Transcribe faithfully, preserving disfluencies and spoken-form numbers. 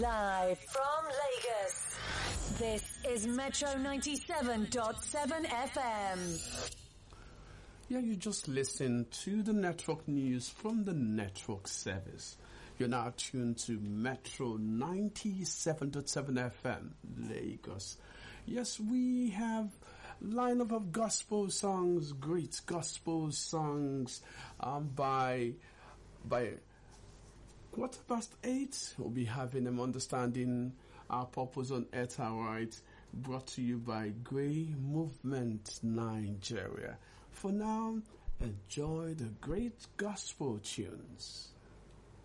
Live from Lagos, this is Metro ninety-seven point seven F M. Yeah, you just listened to the network news from the network service. You're now tuned to Metro ninety-seven point seven F M, Lagos. Yes, we have lineup of gospel songs, great gospel songs um, by by quarter past eight. We'll be having them understanding our purpose on earth, right? Brought to you by Grey Movement Nigeria. For now, enjoy the great gospel tunes.